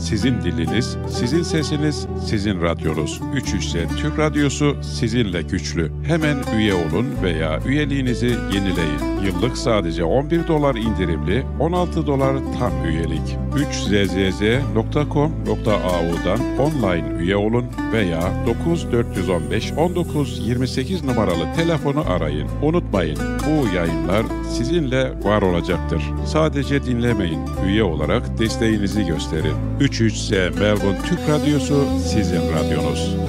sizin diliniz, sizin sesiniz, sizin radyonuz. 300'e Türk Radyosu sizinle güçlü. Hemen üye olun veya üyeliğinizi yenileyin. Yıllık sadece $11 indirimli, $16 tam üyelik. 3zzz.com.au'dan online üye olun veya 9415-1928 numaralı telefonu arayın. Unutmayın, bu yayınlar sizinle var olacaktır. Sadece dinlemeyin, üye olarak desteğinizi gösterin. 300Z Melbourne Türk Radyosu sizin radyonuz.